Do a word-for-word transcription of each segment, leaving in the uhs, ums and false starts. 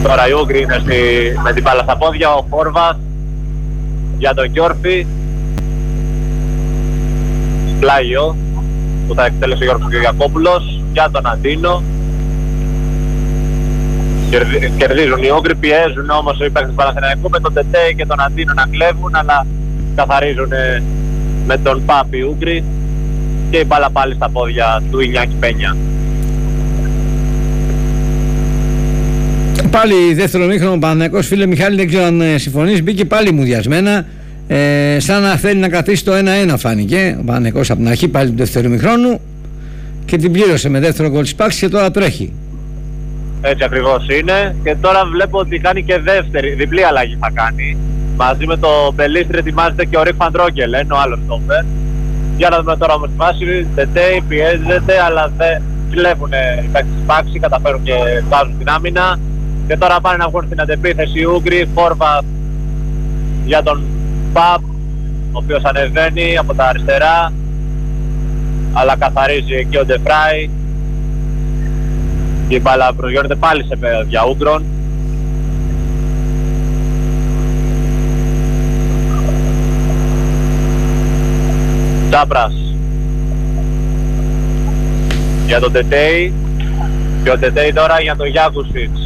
Τώρα η Ούγγροι είναι στη, με την μπάλα στα πόδια, ο Φόρβας για τον Γιόρφη. Πλάγιο που θα εκτέλεσε ο Γιώργος Κυριακόπουλος για τον Αντίνο. Κερδίζουν οι Ούγγροι, πιέζουν όμως οι παίκτες του Παναθηναϊκού με τον Τετέι και τον Αντίνο να κλέβουν, αλλά καθαρίζουν με τον Πάπη οι Ούγγροι και η μπάλα πάλι στα πόδια του Ινιάκη Πένια. Πάλι δεύτερο μήχρονο Παναθηναϊκός, φίλε Μιχάλη, δεν ξέρω αν ε, συμφωνείς, μπήκε πάλι μουδιασμένα, ε, σαν να θέλει να κρατήσει το ένα ένα φάνηκε ο Παναθηναϊκός από την αρχή πάλι του δεύτερου μήχρονου και την πλήρωσε με δεύτερο γκολ της Πάξης και τώρα τρέχει. Έτσι ακριβώς είναι και τώρα βλέπω ότι κάνει και δεύτερη, διπλή αλλαγή θα κάνει. Μαζί με το Μπελίστρη ετοιμάζεται και ο Ρικ Φαντρόγκελ, είναι ο άλλος στόπερ. Για να δούμε τώρα όμως τη φάση, Τετέι πιέζεται αλλά δεν κλέβουν οι παίκτες της Πάξη, καταφέρουν και βάζουν την άμυνα. Και τώρα πάνε να βγουν στην αντεπίθεση οι Ούγγροι, Φόρβα για τον Παπ, ο οποίος ανεβαίνει από τα αριστερά, αλλά καθαρίζει εκεί ο Ντεφράι. Και η μπάλα προσγειώνεται πάλι σε παιδιά Ούγγρων. Τσάπρας για τον Τετέι και ο Τετέι τώρα για τον Γιάκουσιτς.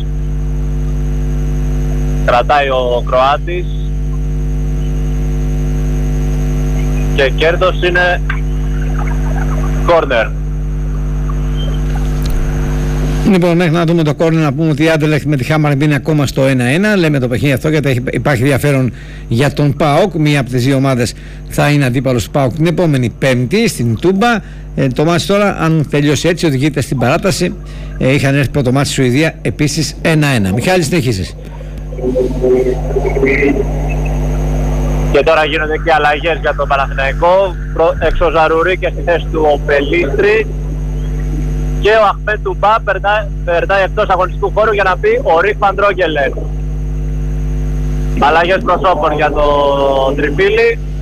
Κρατάει ο Κροάτης και κέρδος είναι κόρνερ. Λοιπόν, μέχρι να δούμε το κόρνερ να πούμε ότι η Άντελεχτ με τη Χάμαρ είναι ακόμα στο ένα ένα. Λέμε το παιχνίδι αυτό γιατί υπάρχει ενδιαφέρον για τον ΠΑΟΚ. Μία από τις δύο ομάδες θα είναι αντίπαλος του ΠΑΟΚ την επόμενη Πέμπτη στην Τούμπα. Ε, το μάτς τώρα, αν τελειώσει έτσι, οδηγείται στην παράταση. Ε, είχαν έρθει πρώτο μάτς στη Σουηδία επίσης ένα ένα. Μιχάλη, συνεχίσεις. Και τώρα γίνονται και αλλαγές για τον Παναθηναϊκό. Έξω Ζαρουρί και στη θέση του ο Πελίστρη. Και ο Αχμέτ Τουμπά περνάει, περνάει εκτός αγωνιστικού χώρου για να πει ο Ρικ Φαντρόγκελ. Αλλαγές προσώπων για το Τριπίλι.